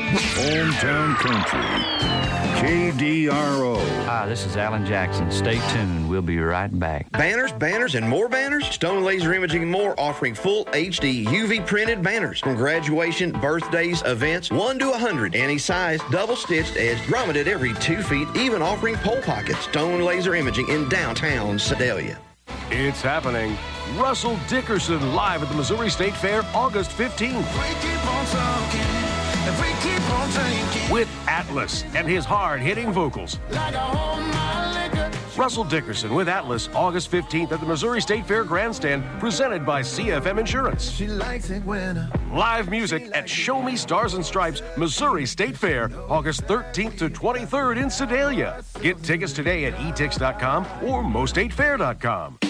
Hometown Country. KDRO. Hi, this is Alan Jackson. Stay tuned. We'll be right back. Banners, and more banners? Stone Laser Imaging and More offering full HD UV printed banners from graduation, birthdays, events, 1 to 100, any size, double stitched edge, grommeted every 2 feet, even offering pole pockets. Stone Laser Imaging in downtown Sedalia. It's happening. Russell Dickerson live at the Missouri State Fair August 15th. With Atlas and his hard-hitting vocals. Russell Dickerson with Atlas, August 15th at the Missouri State Fair Grandstand, presented by CFM Insurance. She likes it when Live music at Show Me Stars and Stripes, Missouri State Fair, August 13th to 23rd in Sedalia. Get tickets today at etix.com or mostatefair.com.